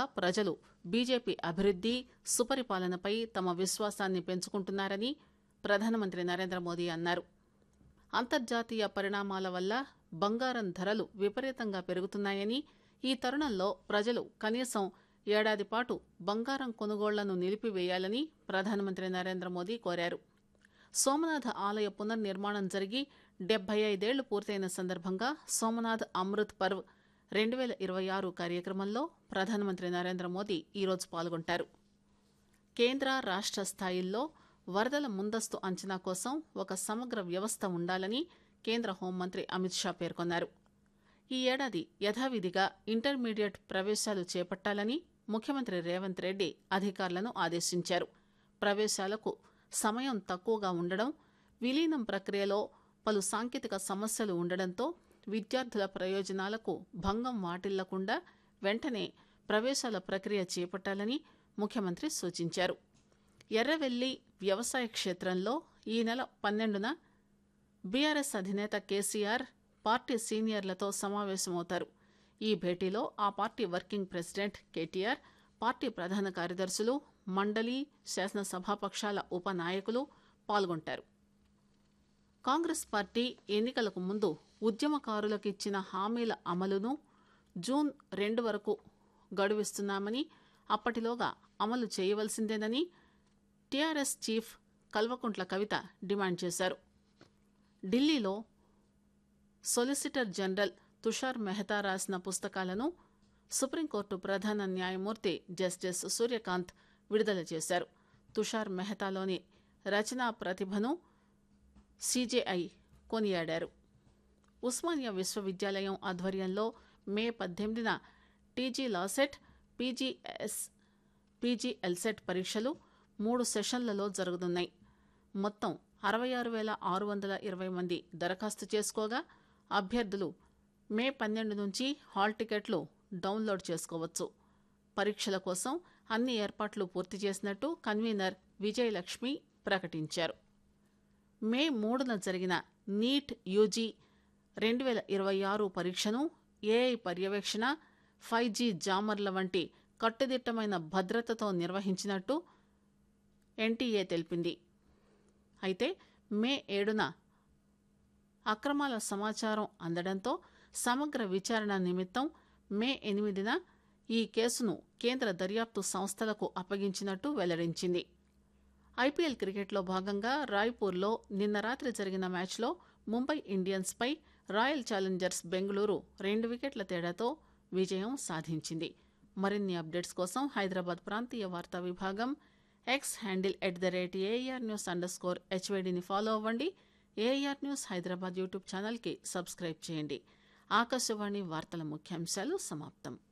ప్రజలు బీజేపీ అభివృద్ది సుపరిపాలనపై తమ విశ్వాసాన్ని పెంచుకుంటున్నారని ప్రధానమంత్రి నరేంద్ర మోదీ అన్నారు. అంతర్జాతీయ పరిణామాల వల్ల బంగారం ధరలు విపరీతంగా పెరుగుతున్నాయని, ఈ తరుణంలో ప్రజలు కనీసం ఏడాది పాటు బంగారం కొనుగోళ్లను నిలిపివేయాలని ప్రధానమంత్రి నరేంద్ర మోదీ కోరారు. సోమనాథ్ ఆలయ పునర్నిర్మాణం జరిగి 75 ఏళ్లు పూర్తయిన సందర్భంగా సోమనాథ్ అమృత్ పర్వ్ 2026 కార్యక్రమంలో ప్రధానమంత్రి నరేంద్ర మోదీ ఈరోజు పాల్గొంటారు. కేంద్ర రాష్ట్ర స్థాయిల్లో వరదల ముందస్తు అంచనా కోసం ఒక సమగ్ర వ్యవస్థ ఉండాలని కేంద్ర హోంమంత్రి అమిత్ షా పేర్కొన్నారు. ఈ ఏడాది యథావిధిగా ఇంటర్మీడియట్ ప్రవేశాలు చేపట్టాలని ముఖ్యమంత్రి రేవంత్ రెడ్డి అధికారులను ఆదేశించారు. ప్రవేశాలకు సమయం తక్కువగా ఉండడం, విలీనం ప్రక్రియలో పలు సాంకేతిక సమస్యలు ఉండడంతో విద్యార్థుల ప్రయోజనాలకు భంగం వాటిల్లకుండా వెంటనే ప్రవేశాల ప్రక్రియ చేపట్టాలని ముఖ్యమంత్రి సూచించారు. ఎర్రవెల్లి వ్యవసాయ క్షేత్రంలో ఈ నెల 12న బీఆర్ఎస్ అధినేత కేసీఆర్ పార్టీ సీనియర్లతో సమావేశమవుతారు. ఈ భేటీలో ఆ party working president KTR, party ప్రధాన కార్యదర్శులు, మండలి, శాసనసభాపక్షాల ఉపనాయకులు పాల్గొంటారు. కాంగ్రెస్ పార్టీ ఎన్నికలకు ముందు ఉద్యమకారులకు ఇచ్చిన హామీల అమలును జూన్ 2 వరకు గడువిస్తున్నామని, అప్పటిలోగా అమలు చేయవలసిందేనని TRS chief Kalvakuntla Kavitha demand చేశారు. ఢిల్లీలో సొలిసిటర్ జనరల్ తుషార్ మెహతా రాసిన పుస్తకాలను సుప్రీంకోర్టు ప్రధాన న్యాయమూర్తి జస్టిస్ సూర్యకాంత్ విడుదల చేశారు. తుషార్ మెహతాలోని రచనా ప్రతిభను సీజేఐ కొనియాడారు. ఉస్మానియా విశ్వవిద్యాలయం ఆధ్వర్యంలో మే 18న టీజీ లాసెట్, పీజీఎల్సెట్ పరీక్షలు 3 సెషన్లలో జరుగుతున్నాయి. మొత్తం 66,620 మంది దరఖాస్తు చేసుకోగా అభ్యర్థులు మే 12 నుంచి హాల్ టికెట్లు డౌన్లోడ్ చేసుకోవచ్చు. పరీక్షల కోసం అన్ని ఏర్పాట్లు పూర్తి చేసినట్టు కన్వీనర్ విజయలక్ష్మి ప్రకటించారు. మే 3న జరిగిన నీట్ యూజీ 2026 పరీక్షను ఏఐ పర్యవేక్షణ, 5G జామర్ల వంటి కట్టుదిట్టమైన భద్రతతో నిర్వహించినట్టు ఎన్టీఏ తెలిపింది. అయితే మే 7న అక్రమాల సమాచారం అందడంతో సమగ్ర విచారణ నిమిత్తం మే 8న ఈ కేసును కేంద్ర దర్యాప్తు సంస్థలకు అప్పగించినట్టు వెల్లడించింది. ఐపీఎల్ క్రికెట్లో భాగంగా రాయ్పూర్లో నిన్న రాత్రి జరిగిన మ్యాచ్లో ముంబై ఇండియన్స్పై రాయల్ ఛాలెంజర్స్ బెంగళూరు 2 వికెట్ల తేడాతో విజయం సాధించింది. మరిన్ని అప్డేట్స్ కోసం హైదరాబాద్ ప్రాంతీయ వార్తా విభాగం ఎక్స్ హ్యాండిల్ @ARNews_HYDని ఫాలో అవ్వండి. ఏఆర్ న్యూస్ హైదరాబాద్ యూట్యూబ్ ఛానల్కి సబ్స్క్రైబ్ చేయండి. ఆకాశవాణి వార్తల ముఖ్యాంశాలు సమాప్తం.